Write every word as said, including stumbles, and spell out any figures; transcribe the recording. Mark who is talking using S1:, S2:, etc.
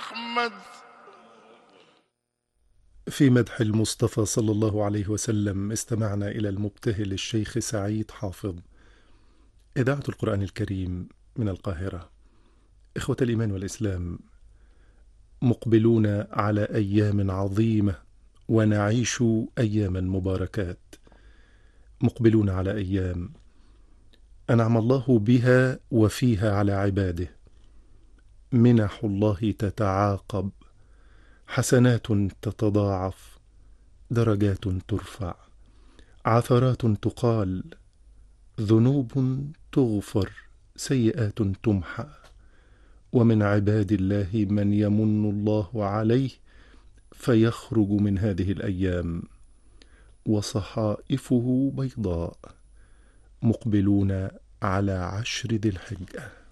S1: أحمد.
S2: في مدح المصطفى صلى الله عليه وسلم استمعنا إلى المبتهل الشيخ سعيد حافظ. إذاعة القرآن الكريم من القاهرة. إخوة الإيمان والإسلام، مقبلون على أيام عظيمة ونعيش أياما مباركات. مقبلون على أيام أنعم الله بها وفيها على عباده. منح الله تتعاقب، حسنات تتضاعف، درجات ترفع، عثرات تقال، ذنوب تغفر، سيئات تمحى. ومن عباد الله من يمن الله عليه فيخرج من هذه الأيام وصحائفه بيضاء. مقبلون على عشر ذي الحجة.